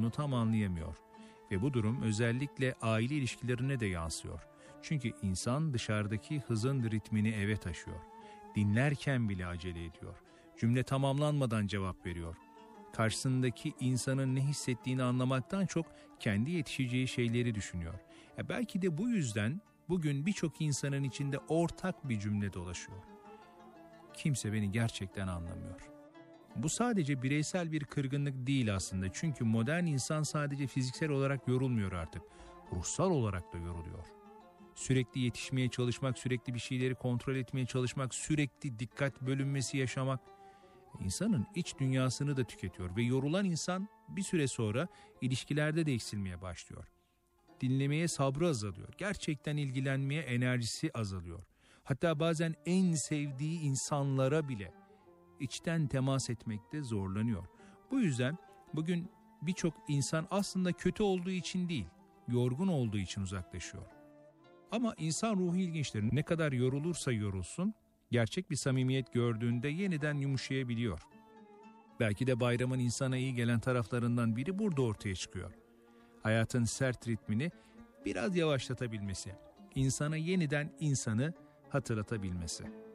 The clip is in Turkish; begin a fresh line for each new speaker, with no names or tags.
olduğunu tam anlayamıyor. Ve bu durum özellikle aile ilişkilerine de yansıyor. Çünkü insan dışarıdaki hızın ritmini eve taşıyor. Dinlerken bile acele ediyor. Cümle tamamlanmadan cevap veriyor. Karşısındaki insanın ne hissettiğini anlamaktan çok kendi yetişeceği şeyleri düşünüyor. Belki de bu yüzden bugün birçok insanın içinde ortak bir cümle dolaşıyor. Kimse beni gerçekten anlamıyor. Bu sadece bireysel bir kırgınlık değil aslında. Çünkü modern insan sadece fiziksel olarak yorulmuyor artık. Ruhsal olarak da yoruluyor. Sürekli yetişmeye çalışmak, sürekli bir şeyleri kontrol etmeye çalışmak, sürekli dikkat bölünmesi yaşamak insanın iç dünyasını da tüketiyor ve yorulan insan bir süre sonra ilişkilerde de eksilmeye başlıyor. Dinlemeye sabrı azalıyor. Gerçekten ilgilenmeye enerjisi azalıyor. Hatta bazen en sevdiği insanlara bile içten temas etmekte zorlanıyor. Bu yüzden bugün birçok insan aslında kötü olduğu için değil, yorgun olduğu için uzaklaşıyor. Ama insan ruhu ilginçtir. Ne kadar yorulursa yorulsun, gerçek bir samimiyet gördüğünde yeniden yumuşayabiliyor. Belki de bayramın insana iyi gelen taraflarından biri burada ortaya çıkıyor. Hayatın sert ritmini biraz yavaşlatabilmesi, insana yeniden insanı hatırlatabilmesi.